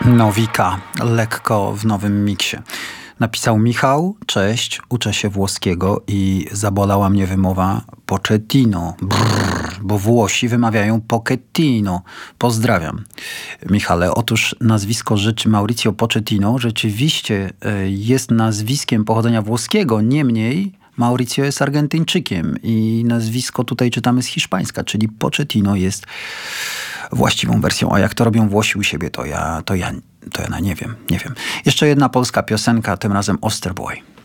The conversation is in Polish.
Nowika, lekko w nowym miksie. Napisał Michał, cześć, uczę się włoskiego i zabolała mnie wymowa Pochettino, bo Włosi wymawiają Pochettino. Pozdrawiam. Michale, otóż nazwisko rzeczy Mauricio Pochettino rzeczywiście jest nazwiskiem pochodzenia włoskiego, niemniej Mauricio jest Argentyńczykiem i nazwisko tutaj czytamy z hiszpańska, czyli Pochettino jest właściwą wersją. A jak to robią Włosi u siebie, to ja nie wiem. Jeszcze jedna polska piosenka, tym razem Osterboy.